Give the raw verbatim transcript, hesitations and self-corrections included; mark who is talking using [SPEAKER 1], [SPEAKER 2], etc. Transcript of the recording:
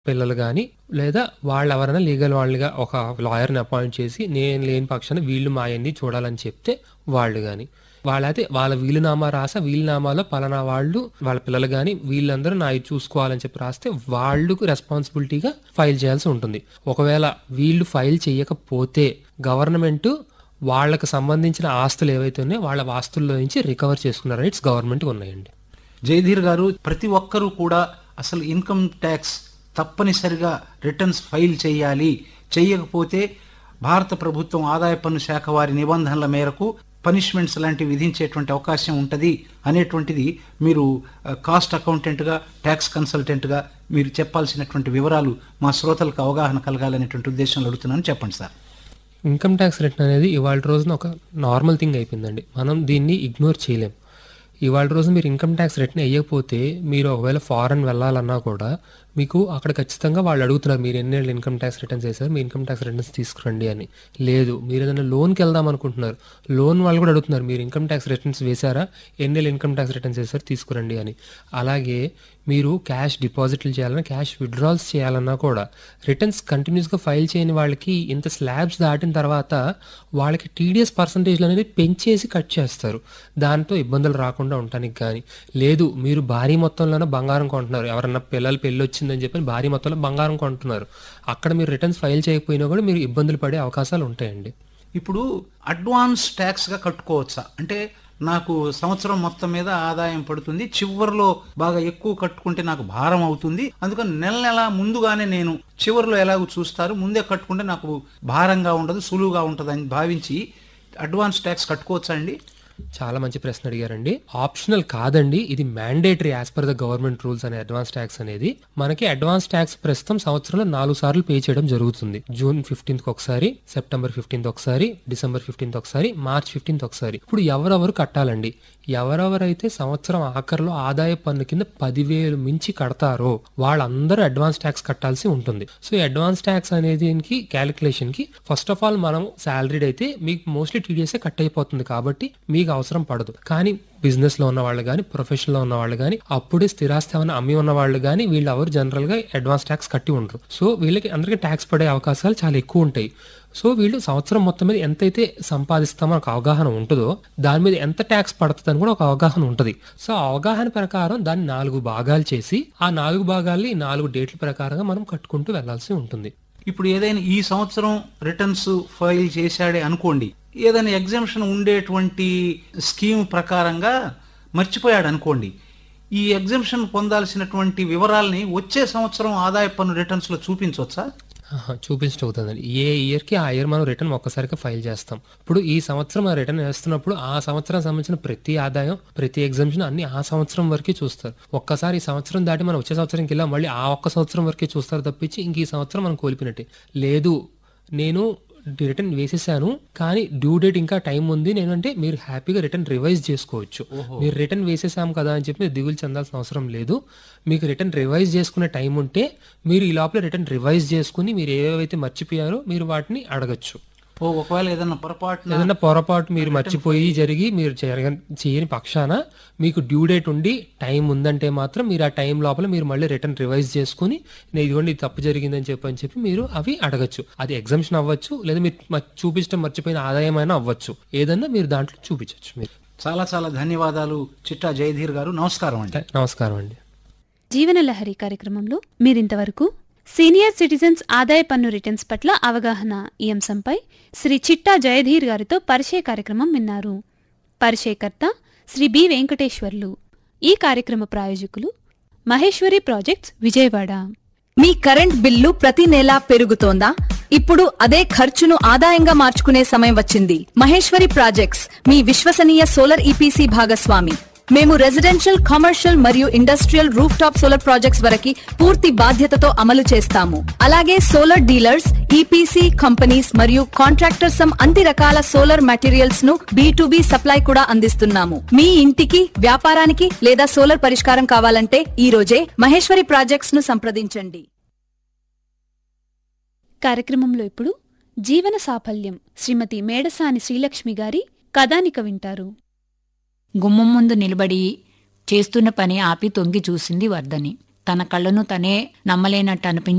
[SPEAKER 1] పిల్లలు గాని లేదా వాళ్ళు ఎవరైనా లీగల్ వాళ్ళుగా ఒక లాయర్‌ని అపాయింట్ చేసి నేను లేని పక్షాన వీళ్ళు మాయన్ని చూడాలని చెప్తే వాళ్ళు గాని వాళ్ళైతే వాళ్ళ వీలునామా రాసా వీలునామాలో పలానా వాళ్ళు వాళ్ళ పిల్లలు గాని వీళ్ళందరూ నాయి చూసుకోవాలని చెప్పి రాస్తే వాళ్ళకు రెస్పాన్సిబిలిటీగా ఫైల్ చేయాల్సి ఉంటుంది. ఒకవేళ వీళ్ళు ఫైల్ చేయకపోతే గవర్నమెంట్ వాళ్ళకి సంబంధించిన ఆస్తులు ఏవైతే ఉన్నాయో వాళ్ళ ఆస్తుల్లో నుంచి రికవర్ చేసుకున్న రైట్స్ గవర్నమెంట్‌కి ఉన్నాయండి.
[SPEAKER 2] జయధీర్ గారు, ప్రతి ఒక్కరూ కూడా అసలు ఇన్కమ్ ట్యాక్స్ తప్పనిసరిగా రిటర్న్స్ ఫైల్ చేయాలి, చేయకపోతే భారత ప్రభుత్వం ఆదాయ పన్ను శాఖ వారి నిబంధనల మేరకు పనిష్మెంట్స్ లాంటివి విధించేటువంటి అవకాశం ఉంటుంది అనేటువంటిది మీరు కాస్ట్ అకౌంటెంట్గా, ట్యాక్స్ కన్సల్టెంట్గా మీరు చెప్పాల్సినటువంటి వివరాలు మా శ్రోతలకు అవగాహన కలగాలనేటువంటి ఉద్దేశంలో అడుగుతున్నాను. చెప్పండి సార్.
[SPEAKER 1] ఇన్కమ్ ట్యాక్స్ రిటర్న్ అనేది ఇవాళ రోజున ఒక నార్మల్ థింగ్ అయిపోయిందండి. మనం దీన్ని ఇగ్నోర్ చేయలేం. ఇవాళ రోజు మీరు ఇన్కమ్ ట్యాక్స్ రిటర్న్ వేయకపోతే మీరు ఒకవేళ ఫారెన్ వెళ్ళాలన్నా కూడా మీకు అక్కడ ఖచ్చితంగా వాళ్ళు అడుగుతున్నారు మీరు ఎన్నేళ్ళు ఇన్కమ్ ట్యాక్స్ రిటర్న్స్ చేశారు, మీ ఇన్కమ్ ట్యాక్స్ రిటర్న్స్ తీసుకురండి అని. లేదు, మీరు ఏదైనా లోన్కి వెళ్దాం అనుకుంటున్నారు, లోన్ వాళ్ళు కూడా అడుగుతున్నారు మీరు ఇన్కమ్ ట్యాక్స్ రిటర్న్స్ వేశారా, ఎన్నేళ్ళు ఇన్కమ్ ట్యాక్స్ రిటర్న్స్ చేశారు తీసుకురండి అని. అలాగే మీరు క్యాష్ డిపాజిట్లు చేయాలన్నా క్యాష్ విత్డ్రాల్స్ చేయాలన్నా కూడా రిటర్న్స్ కంటిన్యూస్గా ఫైల్ చేయని వాళ్ళకి ఇంత స్లాబ్స్ దాటిన తర్వాత వాళ్ళకి టీడీఎస్ పర్సంటేజ్లు అనేది పెంచేసి కట్ చేస్తారు. దాంతో ఇబ్బందులు రాకుండా ఉండటానికి. కానీ లేదు, మీరు భారీ మొత్తంలోనే బంగారం కొంటున్నారు, ఎవరన్నా పిల్లలు పెళ్ళి వచ్చిందని చెప్పి భారీ మొత్తంలో బంగారం కొంటున్నారు, అక్కడ మీరు రిటర్న్స్ ఫైల్ చేయకపోయినా కూడా మీరు ఇబ్బందులు పడే అవకాశాలు ఉంటాయండి.
[SPEAKER 2] ఇప్పుడు అడ్వాన్స్ ట్యాక్స్గా కట్టుకోవచ్చా? అంటే నాకు సంవత్సరం మొత్తం మీద ఆదాయం పడుతుంది, చివరిలో బాగా ఎక్కువ కట్టుకుంటే నాకు భారం అవుతుంది, అందుకని నెల నెల ముందుగానే నేను చివరిలో ఎలాగో చూస్తారు, ముందే కట్టుకుంటే నాకు భారంగా ఉండదు, సులువుగా ఉంటుంది అని భావించి అడ్వాన్స్ ట్యాక్స్ కట్టుకోవచ్చా అండి?
[SPEAKER 1] చాలా మంచి ప్రశ్న అడిగారండి. ఆప్షనల్ కాదండి, ఇది mandatory as per the government rules అనే అడ్వాన్స్ ట్యాక్స్ అనేది. మనకి అడ్వాన్స్ ట్యాక్స్ ప్రస్తుతం సంవత్సరంలో నాలుగు సార్లు పే చేయడం జరుగుతుంది. జూన్ ఫిఫ్టీన్త్ ఒకసారి, సెప్టెంబర్ ఫిఫ్టీన్త్ ఒకసారి, డిసెంబర్ ఫిఫ్టీన్త్ ఒకసారి, మార్చ్ ఫిఫ్టీన్త్ ఒకసారి. ఇప్పుడు ఎవరెవరు కట్టాలండి? ఎవరెవరైతే సంవత్సరం ఆఖరిలో ఆదాయ పన్ను కింద పదివేలు మించి కడతారో వాళ్ళందరూ అడ్వాన్స్ ట్యాక్స్ కట్టాల్సి ఉంటుంది. సో ఈ అడ్వాన్స్ ట్యాక్స్ అనేది క్యాలిక్యులేషన్ కి ఫస్ట్ ఆఫ్ ఆల్ మనం సాలరీడ్ అయితే మీకు మోస్ట్లీ టీడీఎస్ కట్ అయిపోతుంది కాబట్టి మీకు అవసరం పడదు. కానీ బిజినెస్ లో ఉన్న వాళ్ళు కానీ, ప్రొఫెషన్ లో ఉన్న వాళ్ళు కానీ, అప్పుడే స్థిరాస్తి ఏమైనా అమ్మి ఉన్న వాళ్ళు కానీ వీళ్ళు ఎవరు జనరల్ గా అడ్వాన్స్ ట్యాక్స్ కట్టి ఉండరు. సో వీళ్ళకి అందరికీ ట్యాక్స్ పడే అవకాశాలు చాలా ఎక్కువ ఉంటాయి. సో వీళ్ళు సంవత్సరం మొత్తం మీద ఎంతైతే సంపాదిస్తామో ఒక అవగాహన ఉంటుందో దాని మీద ఎంత ట్యాక్స్ పడుతుందని కూడా ఒక అవగాహన ఉంటుంది. సో ఆ అవగాహన ప్రకారం దాన్ని నాలుగు భాగాలు చేసి ఆ నాలుగు భాగాల్ని నాలుగు డేట్ల ప్రకారంగా మనం కట్టుకుంటూ వెళ్లాల్సి ఉంటుంది.
[SPEAKER 2] ఇప్పుడు ఏదైనా ఈ సంవత్సరం రిటర్న్స్ ఫైల్ చేశాడే అనుకోండి, ఏదైనా ఎగ్జామ్షన్ ఉండేటువంటి స్కీమ్ ప్రకారంగా మర్చిపోయాడు అనుకోండి, ఈ ఎగ్జామ్షన్ పొందాల్సినటువంటి వివరాలని వచ్చే సంవత్సరం ఆదాయ పన్ను రిటర్న్స్ లో చూపించవచ్చా?
[SPEAKER 1] చూపించవుతుందండి. ఏ ఇయర్ కి ఆ ఇయర్ మనం రిటర్న్ ఒక్కసారిగా ఫైల్ చేస్తాం. ఇప్పుడు ఈ సంవత్సరం ఆ రిటర్న్ వేస్తున్నప్పుడు ఆ సంవత్సరం సంబంధించిన ప్రతి ఆదాయం, ప్రతి ఎగ్జామ్షన్ అన్ని ఆ సంవత్సరం వరకే చూస్తారు. ఒక్కసారి ఈ సంవత్సరం దాటి మనం వచ్చే సంవత్సరంకి వెళ్ళాం మళ్ళీ ఆ ఒక్క సంవత్సరం వరకే చూస్తారు తప్పించి ఇంక ఈ సంవత్సరం మనం కోల్పోయినట్టే. లేదు, నేను రిటర్న్ వేసేసాను కానీ డ్యూ డేట్ ఇంకా టైం ఉంది నేను అంటే మీరు హ్యాపీగా రిటర్న్ రివైజ్ చేసుకోవచ్చు. మీరు రిటర్న్ వేసేసాం కదా అని చెప్పి మీరు దిగులు చెందాల్సిన అవసరం లేదు. మీకు రిటర్న్ రివైజ్ చేసుకునే టైం ఉంటే మీరు ఈ లోపల రిటర్న్ రివైజ్ చేసుకుని మీరు ఏవైతే మర్చిపోయారో మీరు వాటిని అడగచ్చు.
[SPEAKER 2] ఓ ఒకవేళ ఏదైనా పొరపాటు
[SPEAKER 1] ఏదైనా పొరపాటు మీరు మర్చిపోయి జరిగి మీరు చేయని పక్షాన మీకు డ్యూ డేట్ ఉండి టైం ఉందంటే మాత్రం మీరు ఆ టైం లోపల మీరు మళ్ళీ రిటర్న్ రివైజ్ చేసుకుని ఇదిగోండి తప్పు జరిగిందని చెప్పి అని చెప్పి మీరు అవి అడగచ్చు. అది ఎగ్జామ్షన్ అవ్వచ్చు లేదా మీరు చూపించడం మర్చిపోయిన ఆదాయం అయినా అవ్వచ్చు, ఏదన్నా మీరు దాంట్లో చూపించవచ్చు. మీరు
[SPEAKER 2] చాలా చాలా ధన్యవాదాలు చిట్టా జయధీర్ గారు. నమస్కారం అండి.
[SPEAKER 1] నమస్కారం అండి.
[SPEAKER 3] జీవన లహరి కార్యక్రమంలో మీరింతవరకు సీనియర్ సిటిజన్స్ ఆదాయ పన్ను రిటర్న్స్ పట్ల అవగాహన ఈ అంశంపై శ్రీ చిట్టా జయధీర్ గారితో పరిచయ కార్యక్రమం విన్నారు. పరిచయకర్త శ్రీ బి వెంకటేశ్వర్లు. ఈ కార్యక్రమ ప్రాయోజకులు మహేశ్వరి ప్రాజెక్ట్స్ విజయవాడ.
[SPEAKER 4] మీ కరెంట్ బిల్లు ప్రతి నెలా పెరుగుతోందా? ఇప్పుడు అదే ఖర్చును ఆదాయంగా మార్చుకునే సమయం వచ్చింది. మహేశ్వరి ప్రాజెక్ట్స్ మీ విశ్వసనీయ సోలార్ ఈపీసీ భాగస్వామి. మేము రెసిడెన్షియల్, కమర్షియల్ మరియు industrial roof top solar projects వరకు పూర్తి బాధ్యతతో అమలు చేస్తాము. అలాగే సోలార్ డీలర్స్, ఈపీసీ కంపెనీస్ మరియు కాంట్రాక్టర్స్ అన్ని రకాల సోలార్ మెటీరియల్స్ ను బి టు బి సప్లై కూడా అందిస్తున్నాము. మీ ఇంటికి, వ్యాపారానికి లేదా సోలార్ పరిష్కారం కావాలంటే ఈ రోజే మహేశ్వరి ప్రాజెక్ట్స్ ను సంప్రదించండి.
[SPEAKER 3] కార్యక్రమంలో ఇప్పుడు జీవన సాఫల్యం శ్రీమతి మేడసాని శ్రీలక్ష్మి గారి కథానిక వింటారు.
[SPEAKER 5] గుమ్మం ముందు నిలబడి చేస్తున్న పని ఆపి తొంగి చూసింది వర్ధని. తన కళ్ళను తనే నమ్మలేనట్టు అనిపించి